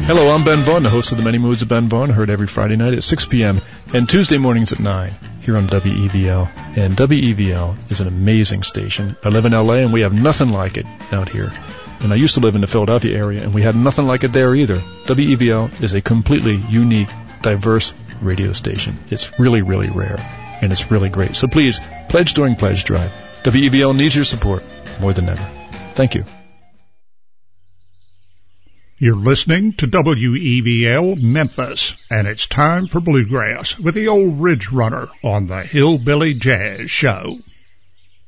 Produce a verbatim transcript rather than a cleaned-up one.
Hello, I'm Ben Vaughn, the host of The Many Moods of Ben Vaughn, heard every Friday night at six p.m. and Tuesday mornings at nine here on W E V L. And W E V L is an amazing station. I live in L A and we have nothing like it out here. And I used to live in the Philadelphia area and we had nothing like it there either. W E V L is a completely unique, diverse radio station. It's really, really rare and it's really great. So please, pledge during Pledge Drive. W E V L needs your support more than ever. Thank you. You're listening to W E V L Memphis, and it's time for Bluegrass with the Old Ridge Runner on the Hillbilly Jazz Show.